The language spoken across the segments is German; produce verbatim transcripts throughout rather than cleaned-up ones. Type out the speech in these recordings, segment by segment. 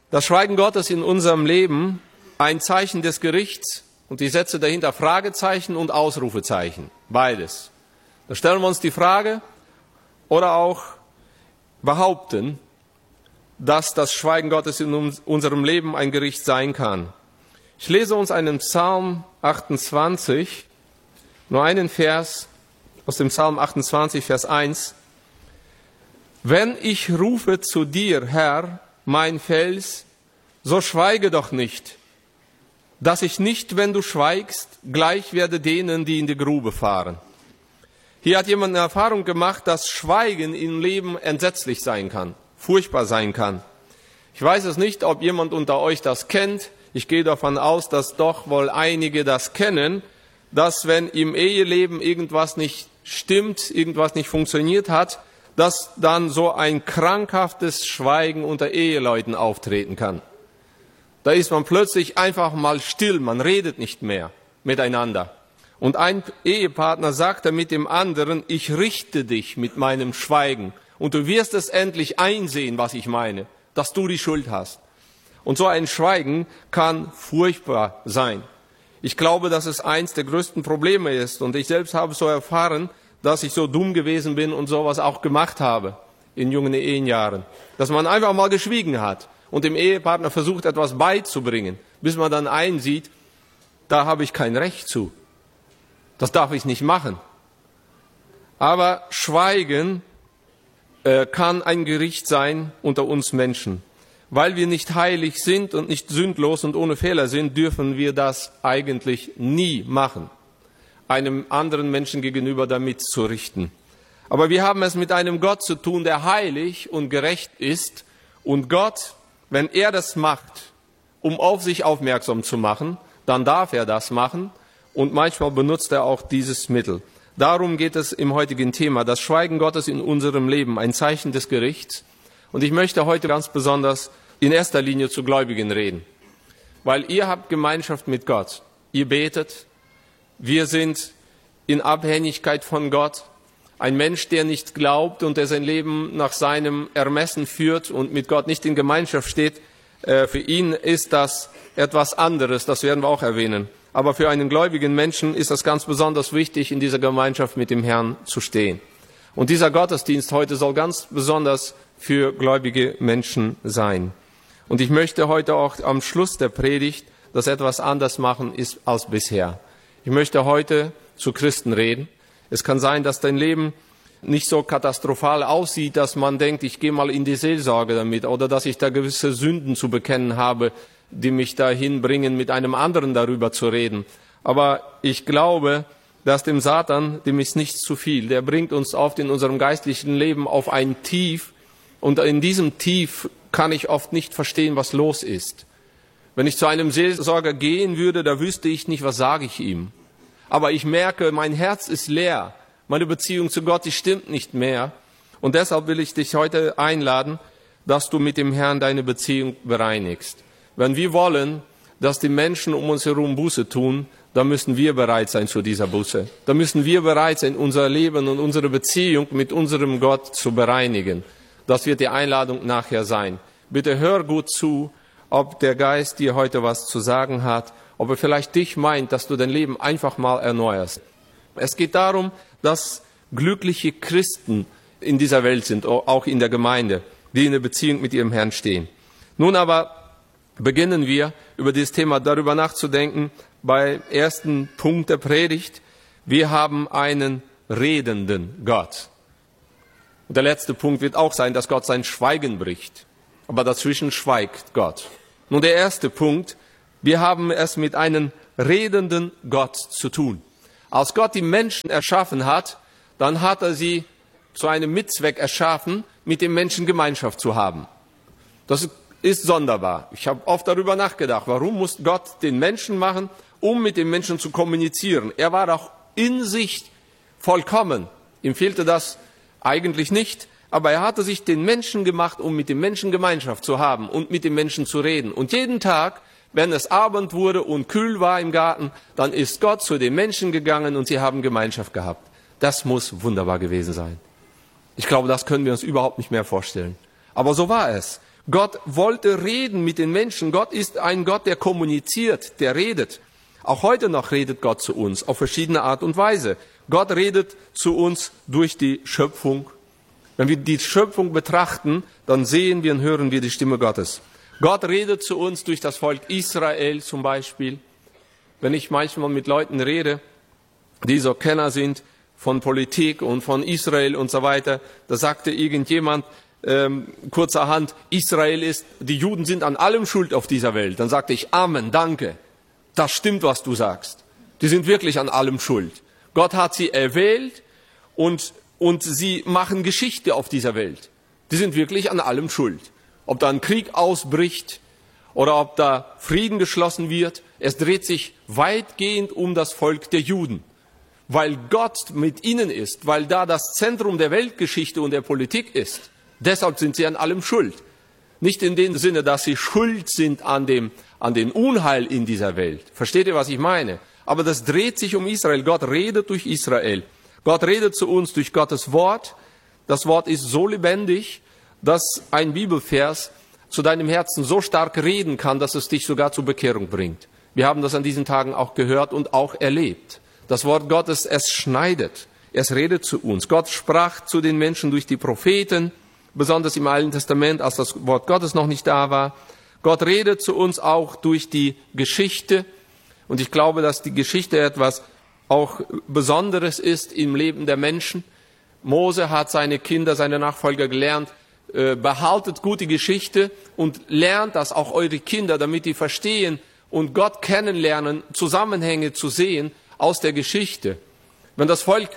Das Schweigen Gottes in unserem Leben ein Zeichen des Gerichts und ich setze dahinter Fragezeichen und Ausrufezeichen, beides. Da stellen wir uns die Frage oder auch behaupten, dass das Schweigen Gottes in unserem Leben ein Gericht sein kann. Ich lese uns einen Psalm achtundzwanzig, nur einen Vers aus dem Psalm achtundzwanzig, Vers eins. Wenn ich rufe zu dir, Herr, mein Fels, so schweige doch nicht, dass ich nicht, wenn du schweigst, gleich werde denen, die in die Grube fahren. Hier hat jemand eine Erfahrung gemacht, dass Schweigen im Leben entsetzlich sein kann, furchtbar sein kann. Ich weiß es nicht, ob jemand unter euch das kennt. Ich gehe davon aus, dass doch wohl einige das kennen, dass wenn im Eheleben irgendwas nicht stimmt, irgendwas nicht funktioniert hat, dass dann so ein krankhaftes Schweigen unter Eheleuten auftreten kann. Da ist man plötzlich einfach mal still, man redet nicht mehr miteinander. Und ein Ehepartner sagte mit dem anderen, ich richte dich mit meinem Schweigen und du wirst es endlich einsehen, was ich meine, dass du die Schuld hast. Und so ein Schweigen kann furchtbar sein. Ich glaube, dass es eins der größten Probleme ist und ich selbst habe so erfahren, dass ich so dumm gewesen bin und sowas auch gemacht habe in jungen Ehenjahren. Dass man einfach mal geschwiegen hat und dem Ehepartner versucht, etwas beizubringen, bis man dann einsieht, da habe ich kein Recht zu. Das darf ich nicht machen. Aber Schweigen äh, kann ein Gericht sein unter uns Menschen. Weil wir nicht heilig sind und nicht sündlos und ohne Fehler sind, dürfen wir das eigentlich nie machen, einem anderen Menschen gegenüber damit zu richten. Aber wir haben es mit einem Gott zu tun, der heilig und gerecht ist. Und Gott, wenn er das macht, um auf sich aufmerksam zu machen, dann darf er das machen. Und manchmal benutzt er auch dieses Mittel. Darum geht es im heutigen Thema, das Schweigen Gottes in unserem Leben, ein Zeichen des Gerichts. Und ich möchte heute ganz besonders in erster Linie zu Gläubigen reden. Weil ihr habt Gemeinschaft mit Gott. Ihr betet. Wir sind in Abhängigkeit von Gott. Ein Mensch, der nicht glaubt und der sein Leben nach seinem Ermessen führt und mit Gott nicht in Gemeinschaft steht, für ihn ist das etwas anderes. Das werden wir auch erwähnen. Aber für einen gläubigen Menschen ist es ganz besonders wichtig, in dieser Gemeinschaft mit dem Herrn zu stehen. Und dieser Gottesdienst heute soll ganz besonders für gläubige Menschen sein. Und ich möchte heute auch am Schluss der Predigt das etwas anders machen ist als bisher. Ich möchte heute zu Christen reden. Es kann sein, dass dein Leben nicht so katastrophal aussieht, dass man denkt, ich gehe mal in die Seelsorge damit oder dass ich da gewisse Sünden zu bekennen habe, die mich dahin bringen, mit einem anderen darüber zu reden. Aber ich glaube, dass dem Satan, dem ist nichts zu viel. Der bringt uns oft in unserem geistlichen Leben auf ein Tief. Und in diesem Tief kann ich oft nicht verstehen, was los ist. Wenn ich zu einem Seelsorger gehen würde, da wüsste ich nicht, was sage ich ihm. Aber ich merke, mein Herz ist leer. Meine Beziehung zu Gott, die stimmt nicht mehr. Und deshalb will ich dich heute einladen, dass du mit dem Herrn deine Beziehung bereinigst. Wenn wir wollen, dass die Menschen um uns herum Buße tun, dann müssen wir bereit sein zu dieser Buße. Dann müssen wir bereit sein, unser Leben und unsere Beziehung mit unserem Gott zu bereinigen. Das wird die Einladung nachher sein. Bitte hör gut zu, ob der Geist dir heute was zu sagen hat, ob er vielleicht dich meint, dass du dein Leben einfach mal erneuerst. Es geht darum, dass glückliche Christen in dieser Welt sind, auch in der Gemeinde, die in der Beziehung mit ihrem Herrn stehen. Nun aber beginnen wir, über dieses Thema darüber nachzudenken, beim ersten Punkt der Predigt. Wir haben einen redenden Gott. Und der letzte Punkt wird auch sein, dass Gott sein Schweigen bricht. Aber dazwischen schweigt Gott. Nun der erste Punkt, wir haben es mit einem redenden Gott zu tun. Als Gott die Menschen erschaffen hat, dann hat er sie zu einem Mitzweck erschaffen, mit dem Menschen Gemeinschaft zu haben. Das ist sonderbar. Ich habe oft darüber nachgedacht, warum muss Gott den Menschen machen, um mit den Menschen zu kommunizieren. Er war doch in sich vollkommen. Ihm fehlte das eigentlich nicht, aber er hatte sich den Menschen gemacht, um mit den Menschen Gemeinschaft zu haben und mit den Menschen zu reden. Und jeden Tag, wenn es Abend wurde und kühl war im Garten, dann ist Gott zu den Menschen gegangen und sie haben Gemeinschaft gehabt. Das muss wunderbar gewesen sein. Ich glaube, das können wir uns überhaupt nicht mehr vorstellen. Aber so war es. Gott wollte reden mit den Menschen. Gott ist ein Gott, der kommuniziert, der redet. Auch heute noch redet Gott zu uns auf verschiedene Art und Weise. Gott redet zu uns durch die Schöpfung. Wenn wir die Schöpfung betrachten, dann sehen wir und hören wir die Stimme Gottes. Gott redet zu uns durch das Volk Israel zum Beispiel. Wenn ich manchmal mit Leuten rede, die so Kenner sind von Politik und von Israel und so weiter, da sagte irgendjemand ähm, kurzerhand, Israel ist, die Juden sind an allem schuld auf dieser Welt. Dann sagte ich, Amen, danke. Das stimmt, was du sagst. Die sind wirklich an allem schuld. Gott hat sie erwählt und, und sie machen Geschichte auf dieser Welt. Die sind wirklich an allem schuld. Ob da ein Krieg ausbricht oder ob da Frieden geschlossen wird, es dreht sich weitgehend um das Volk der Juden. Weil Gott mit ihnen ist, weil da das Zentrum der Weltgeschichte und der Politik ist. Deshalb sind sie an allem schuld. Nicht in dem Sinne, dass sie schuld sind an dem, an dem Unheil in dieser Welt. Versteht ihr, was ich meine? Aber das dreht sich um Israel. Gott redet durch Israel. Gott redet zu uns durch Gottes Wort. Das Wort ist so lebendig, dass ein Bibelvers zu deinem Herzen so stark reden kann, dass es dich sogar zur Bekehrung bringt. Wir haben das an diesen Tagen auch gehört und auch erlebt. Das Wort Gottes, es schneidet. Es redet zu uns. Gott sprach zu den Menschen durch die Propheten, besonders im Alten Testament, als das Wort Gottes noch nicht da war. Gott redet zu uns auch durch die Geschichte. Und ich glaube, dass die Geschichte etwas auch Besonderes ist im Leben der Menschen. Mose hat seine Kinder, seine Nachfolger gelernt, äh, behaltet gut die Geschichte und lernt das auch eure Kinder, damit die verstehen und Gott kennenlernen, Zusammenhänge zu sehen aus der Geschichte. Wenn das Volk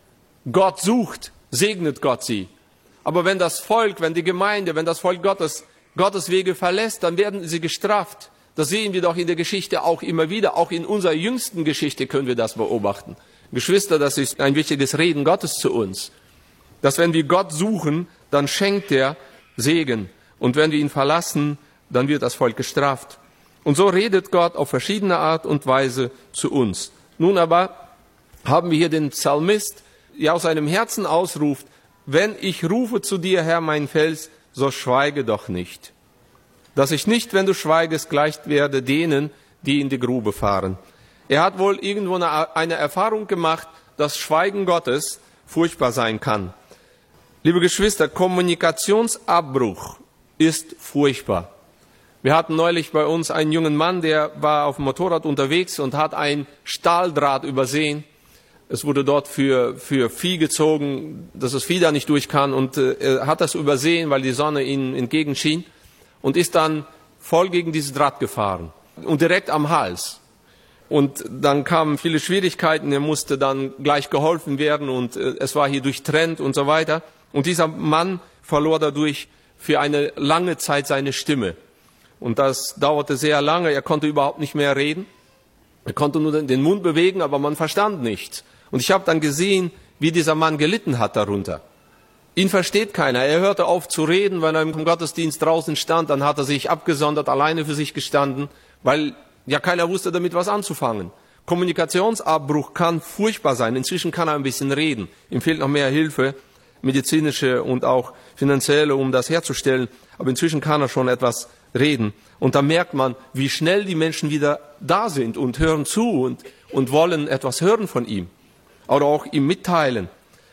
Gott sucht, segnet Gott sie. Aber wenn das Volk, wenn die Gemeinde, wenn das Volk Gottes Gottes Wege verlässt, dann werden sie gestraft. Das sehen wir doch in der Geschichte auch immer wieder. Auch in unserer jüngsten Geschichte können wir das beobachten. Geschwister, das ist ein wichtiges Reden Gottes zu uns. Dass wenn wir Gott suchen, dann schenkt er Segen. Und wenn wir ihn verlassen, dann wird das Volk gestraft. Und so redet Gott auf verschiedene Art und Weise zu uns. Nun aber haben wir hier den Psalmist, der aus seinem Herzen ausruft, wenn ich rufe zu dir, Herr, mein Fels, so schweige doch nicht. Dass ich nicht, wenn du schweigest, gleich werde denen, die in die Grube fahren. Er hat wohl irgendwo eine, eine Erfahrung gemacht, dass Schweigen Gottes furchtbar sein kann. Liebe Geschwister, Kommunikationsabbruch ist furchtbar. Wir hatten neulich bei uns einen jungen Mann, der war auf dem Motorrad unterwegs und hat ein Stahldraht übersehen. Es wurde dort für, für Vieh gezogen, dass das Vieh da nicht durch kann, und äh, er hat das übersehen, weil die Sonne ihm entgegenschien, und ist dann voll gegen dieses Draht gefahren und direkt am Hals. Und dann kamen viele Schwierigkeiten, er musste dann gleich geholfen werden und äh, es war hier durchtrennt und so weiter. Und dieser Mann verlor dadurch für eine lange Zeit seine Stimme. Und das dauerte sehr lange, er konnte überhaupt nicht mehr reden. Er konnte nur den Mund bewegen, aber man verstand nichts. Und ich habe dann gesehen, wie dieser Mann gelitten hat darunter. Ihn versteht keiner. Er hörte auf zu reden, wenn er im Gottesdienst draußen stand, dann hat er sich abgesondert, alleine für sich gestanden, weil ja keiner wusste damit was anzufangen. Kommunikationsabbruch kann furchtbar sein. Inzwischen kann er ein bisschen reden. Ihm fehlt noch mehr Hilfe, medizinische und auch finanzielle, um das herzustellen. Aber inzwischen kann er schon etwas reden. Und da merkt man, wie schnell die Menschen wieder da sind und hören zu und, und wollen etwas hören von ihm. Oder auch ihm mitteilen.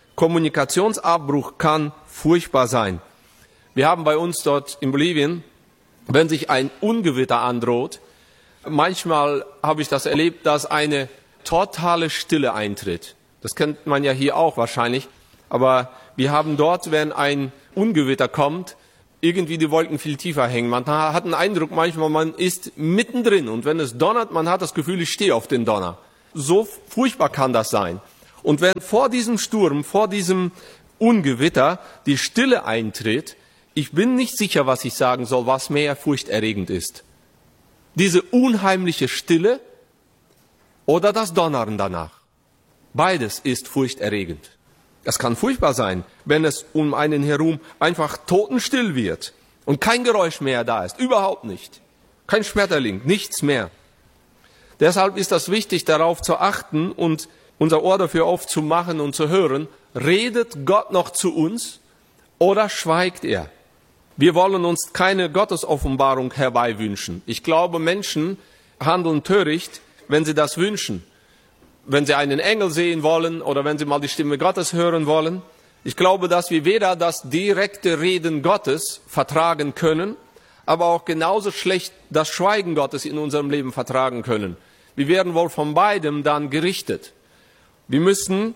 Kommunikationsabbruch kann furchtbar sein. Wir haben bei uns dort in Bolivien, wenn sich ein Ungewitter androht, manchmal habe ich das erlebt, dass eine totale Stille eintritt. Das kennt man ja hier auch wahrscheinlich. Aber wir haben dort, wenn ein Ungewitter kommt, irgendwie die Wolken viel tiefer hängen. Man hat den Eindruck manchmal, man ist mittendrin. Und wenn es donnert, man hat das Gefühl, ich stehe auf den Donner. So furchtbar kann das sein. Und wenn vor diesem Sturm, vor diesem Ungewitter die Stille eintritt, ich bin nicht sicher, was ich sagen soll, was mehr furchterregend ist. Diese unheimliche Stille oder das Donnern danach. Beides ist furchterregend. Es kann furchtbar sein, wenn es um einen herum einfach totenstill wird und kein Geräusch mehr da ist. Überhaupt nicht. Kein Schmetterling, nichts mehr. Deshalb ist das wichtig, darauf zu achten und unser Ohr dafür aufzumachen und zu hören, redet Gott noch zu uns oder schweigt er? Wir wollen uns keine Gottesoffenbarung herbeiwünschen. Ich glaube, Menschen handeln töricht, wenn sie das wünschen. Wenn sie einen Engel sehen wollen oder wenn sie mal die Stimme Gottes hören wollen. Ich glaube, dass wir weder das direkte Reden Gottes vertragen können, aber auch genauso schlecht das Schweigen Gottes in unserem Leben vertragen können. Wir werden wohl von beidem dann gerichtet. Wir müssen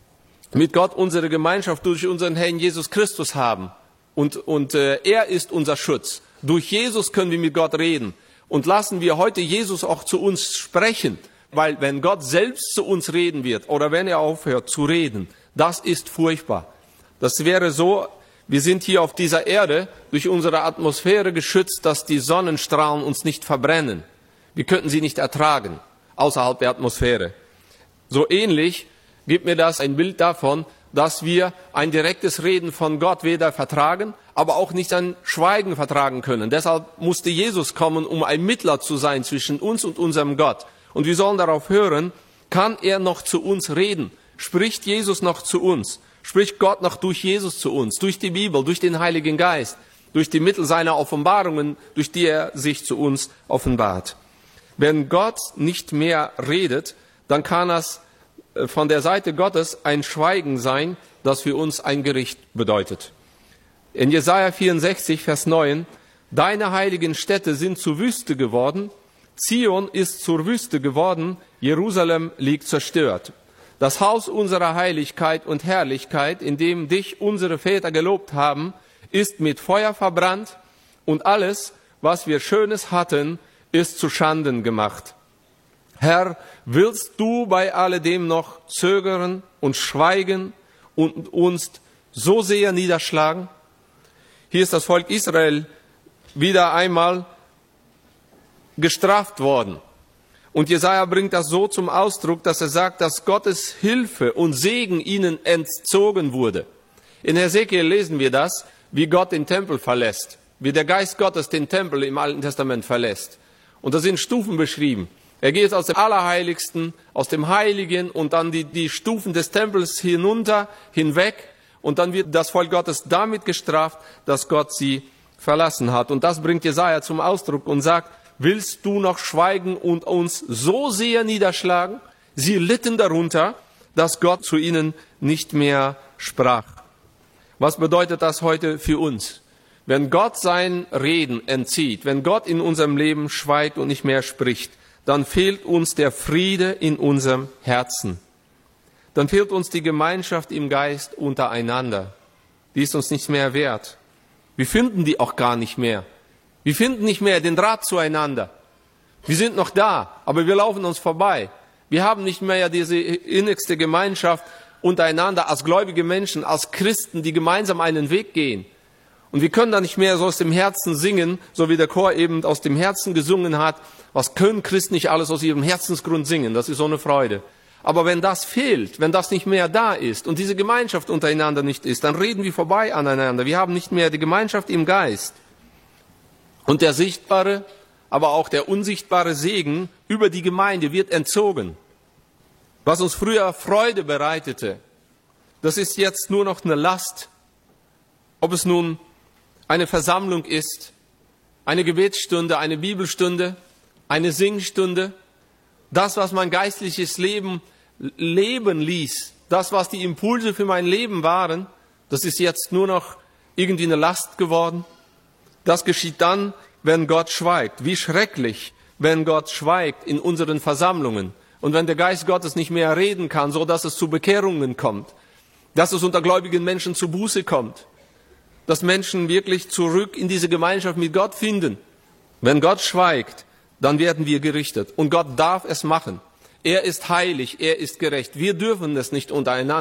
mit Gott unsere Gemeinschaft durch unseren Herrn Jesus Christus haben. Und, und äh, er ist unser Schutz. Durch Jesus können wir mit Gott reden. Und lassen wir heute Jesus auch zu uns sprechen. Weil wenn Gott selbst zu uns reden wird oder wenn er aufhört zu reden, das ist furchtbar. Das wäre so, wir sind hier auf dieser Erde durch unsere Atmosphäre geschützt, dass die Sonnenstrahlen uns nicht verbrennen. Wir könnten sie nicht ertragen, außerhalb der Atmosphäre. So ähnlich gibt mir das ein Bild davon, dass wir ein direktes Reden von Gott weder vertragen, aber auch nicht ein Schweigen vertragen können. Deshalb musste Jesus kommen, um ein Mittler zu sein zwischen uns und unserem Gott. Und wir sollen darauf hören, kann er noch zu uns reden? Spricht Jesus noch zu uns? Spricht Gott noch durch Jesus zu uns? Durch die Bibel, durch den Heiligen Geist, durch die Mittel seiner Offenbarungen, durch die er sich zu uns offenbart. Wenn Gott nicht mehr redet, dann kann das von der Seite Gottes ein Schweigen sein, das für uns ein Gericht bedeutet. In Jesaja vierundsechzig, Vers neun, deine heiligen Städte sind zur Wüste geworden, Zion ist zur Wüste geworden, Jerusalem liegt zerstört. Das Haus unserer Heiligkeit und Herrlichkeit, in dem dich unsere Väter gelobt haben, ist mit Feuer verbrannt und alles, was wir Schönes hatten, ist zu Schanden gemacht. Herr, willst du bei alledem noch zögern und schweigen und uns so sehr niederschlagen? Hier ist das Volk Israel wieder einmal gestraft worden. Und Jesaja bringt das so zum Ausdruck, dass er sagt, dass Gottes Hilfe und Segen ihnen entzogen wurde. In Hesekiel lesen wir das, wie Gott den Tempel verlässt, wie der Geist Gottes den Tempel im Alten Testament verlässt. Und da sind Stufen beschrieben. Er geht aus dem Allerheiligsten, aus dem Heiligen und dann die, die Stufen des Tempels hinunter, hinweg. Und dann wird das Volk Gottes damit gestraft, dass Gott sie verlassen hat. Und das bringt Jesaja zum Ausdruck und sagt, willst du noch schweigen und uns so sehr niederschlagen? Sie litten darunter, dass Gott zu ihnen nicht mehr sprach. Was bedeutet das heute für uns? Wenn Gott sein Reden entzieht, wenn Gott in unserem Leben schweigt und nicht mehr spricht, dann fehlt uns der Friede in unserem Herzen. Dann fehlt uns die Gemeinschaft im Geist untereinander. Die ist uns nicht mehr wert. Wir finden die auch gar nicht mehr. Wir finden nicht mehr den Draht zueinander. Wir sind noch da, aber wir laufen uns vorbei. Wir haben nicht mehr diese innigste Gemeinschaft untereinander als gläubige Menschen, als Christen, die gemeinsam einen Weg gehen. Und wir können da nicht mehr so aus dem Herzen singen, so wie der Chor eben aus dem Herzen gesungen hat. Was können Christen nicht alles aus ihrem Herzensgrund singen? Das ist so eine Freude. Aber wenn das fehlt, wenn das nicht mehr da ist und diese Gemeinschaft untereinander nicht ist, dann reden wir vorbei aneinander. Wir haben nicht mehr die Gemeinschaft im Geist. Und der sichtbare, aber auch der unsichtbare Segen über die Gemeinde wird entzogen. Was uns früher Freude bereitete, das ist jetzt nur noch eine Last. Ob es nun eine Versammlung ist, eine Gebetsstunde, eine Bibelstunde, eine Singstunde, das, was mein geistliches Leben leben ließ, das, was die Impulse für mein Leben waren, das ist jetzt nur noch irgendwie eine Last geworden. Das geschieht dann, wenn Gott schweigt. Wie schrecklich, wenn Gott schweigt in unseren Versammlungen und wenn der Geist Gottes nicht mehr reden kann, so dass es zu Bekehrungen kommt, dass es unter gläubigen Menschen zu Buße kommt, dass Menschen wirklich zurück in diese Gemeinschaft mit Gott finden. Wenn Gott schweigt, dann werden wir gerichtet. Und Gott darf es machen. Er ist heilig, er ist gerecht. Wir dürfen es nicht untereinander.